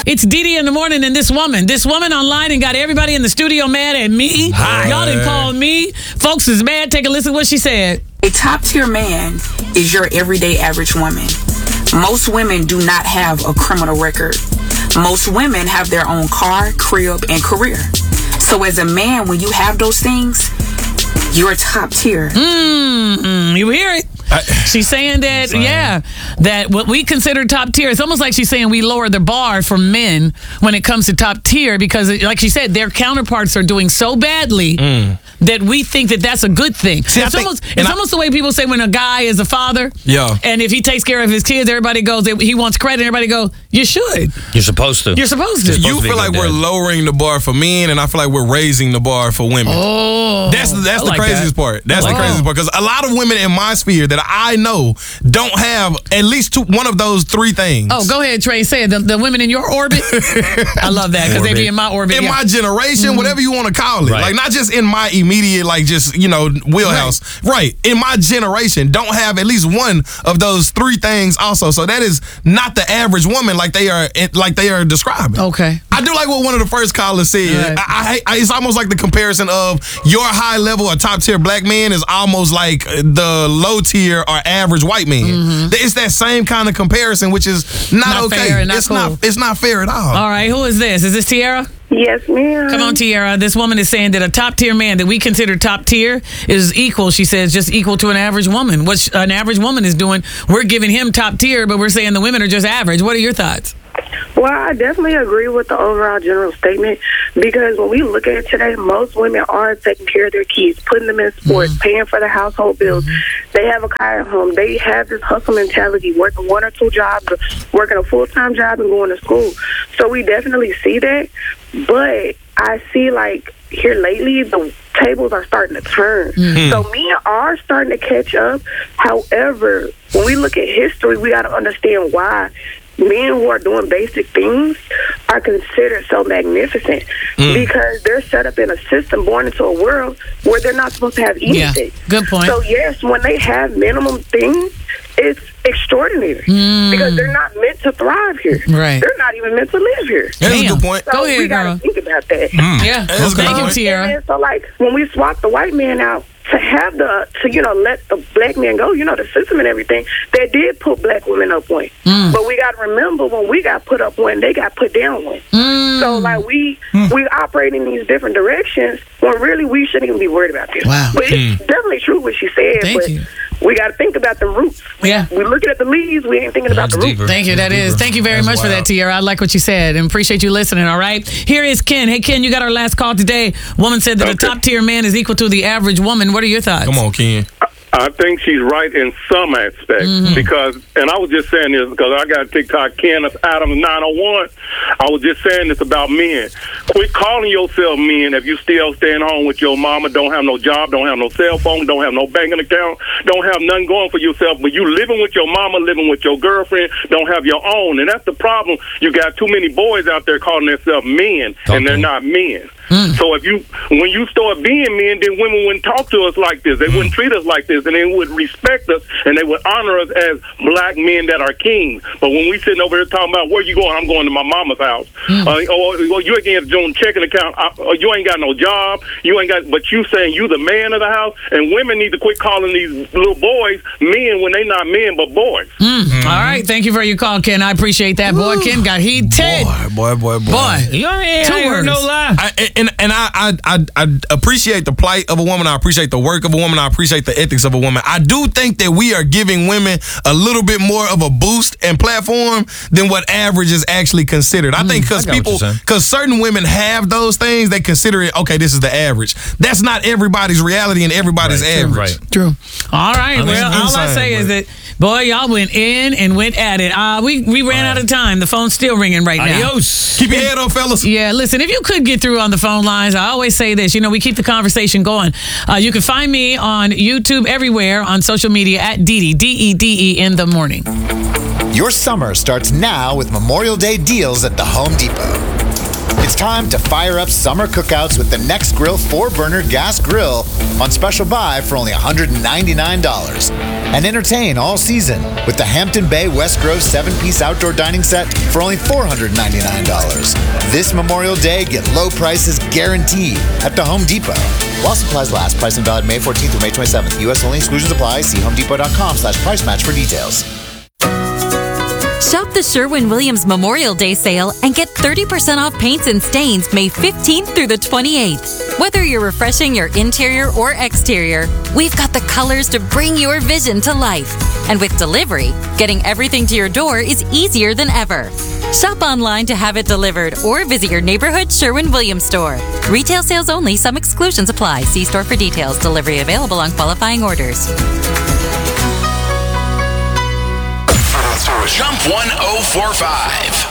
It's Didi in the morning, and this woman online and got everybody in the studio mad at me. Hi. Y'all didn't call me. Folks is mad. Take a listen to what she said. A top-tier man is your everyday average woman. Most women do not have a criminal record. Most women have their own car, crib, and career. So as a man, when you have those things, you're top tier. You hear it? She's saying that, that what we consider top tier, it's almost like she's saying we lower the bar for men when it comes to top tier because, like she said, their counterparts are doing so badly that we think that that's a good thing. See, it's almost the way people say when a guy is a father, and if he takes care of his kids, everybody goes, he wants credit, and everybody goes, you should. You're supposed to. You're supposed to. You feel like we're lowering the bar for men, and I feel like we're raising the bar for women. Oh. That's the craziest part. That's the craziest part. Because a lot of women in my sphere that I know don't have at least one of those three things. Oh, go ahead, Trey. Say it. The women in your orbit. I love that because they be in my orbit. In my generation, whatever you want to call it. Right. Like, not just in my immediate, like, just, wheelhouse. Right. In my generation, don't have at least one of those three things also. So that is not the average woman like they are describing. Okay. I do like what one of the first callers said. Right. It's almost like the comparison of your high level or top tier black man is almost like the low tier or average white man. It's that same kind of comparison, which is not okay. Fair and not cool. It's not fair at all. All right, who is this? Is this Tiara? Yes, ma'am. Come on, Tiara. This woman is saying that a top tier man that we consider top tier is equal, she says, just equal to an average woman. What an average woman is doing, we're giving him top tier, but we're saying the women are just average. What are your thoughts? Well, I definitely agree with the overall general statement because when we look at it today, most women are taking care of their kids, putting them in sports, paying for the household bills. They have a car at home. They have this hustle mentality, working one or two jobs, working a full-time job and going to school. So we definitely see that. But I see, like, here lately, the tables are starting to turn. So men are starting to catch up. However, when we look at history, we got to understand why men who are doing basic things are considered so magnificent because they're set up in a system, born into a world where they're not supposed to have anything. Yeah, good point. So, yes, when they have minimum things, it's extraordinary because they're not meant to thrive here. Right. They're not even meant to live here. That's a good point. So Go ahead, we got girl. to think about that. Yeah. That's Thank you, good. Tiara. So, like, when we swap the white man out, to have let the black man go, the system and everything, they did put black women up one. But we got to remember when we got put up one, they got put down one. So, like, we operate in these different directions when really we shouldn't even be worried about this. Wow. But it's definitely true what she said. Thank you. We got to think about the roots. Yeah. We're looking at the leaves. We ain't thinking about the roots. Thank you. Thank you very much for that, Tiara. I like what you said and appreciate you listening, all right? Here is Ken. Hey, Ken, you got our last call today. Woman said that a top tier man is equal to the average woman. What are your thoughts? Come on, Ken. I think she's right in some aspects because, and I was just saying this because I got TikTok, Kenneth Adams 901. I was just saying this about men. Quit calling yourself men if you still staying home with your mama, don't have no job, don't have no cell phone, don't have no banking account, don't have nothing going for yourself, but you living with your mama, living with your girlfriend, don't have your own. And that's the problem. You got too many boys out there calling themselves men, and they're not men. So when you start being men, then women wouldn't talk to us like this. They wouldn't treat us like this, and they would respect us, and they would honor us as black men that are kings. But when we sitting over here talking about where you going, I'm going to my mama's house. Or you ain't getting your own checking account. You ain't got no job. But you saying you the man of the house. And women need to quit calling these little boys men when they not men but boys. All right, thank you for your call, Ken. I appreciate that. Boy, Ken got heated. Boy. You ain't heard no lie. I appreciate the plight of a woman. I appreciate the work of a woman. I appreciate the ethics of a woman. I do think that we are giving women a little bit more of a boost and platform than what average is actually considered. I think because certain women have those things, they consider it, okay, this is the average. That's not everybody's reality and everybody's average. Right. True. All right. Well, All I say is that, boy, y'all went in and went at it. We ran out of time. The phone's still ringing right now. Adios. Keep your head up, fellas. Yeah, listen, if you could get through on the phone lines, I always say this, we keep the conversation going. You can find me on YouTube, everywhere, on social media at Didi, D-E-D-E in the morning. Your summer starts now with Memorial Day deals at the Home Depot. It's time to fire up summer cookouts with the Next Grill 4-burner gas grill on special buy for only $199. And entertain all season with the Hampton Bay West Grove 7-piece outdoor dining set for only $499. This Memorial Day, get low prices guaranteed at the Home Depot. While supplies last, price and valid May 14th through May 27th. U.S. only, exclusions apply. See homedepot.com/price match for details. Shop the Sherwin-Williams Memorial Day sale and get 30% off paints and stains May 15th through the 28th. Whether you're refreshing your interior or exterior, we've got the colors to bring your vision to life. And with delivery, getting everything to your door is easier than ever. Shop online to have it delivered or visit your neighborhood Sherwin-Williams store. Retail sales only. Some exclusions apply. See store for details. Delivery available on qualifying orders. Jump 1045.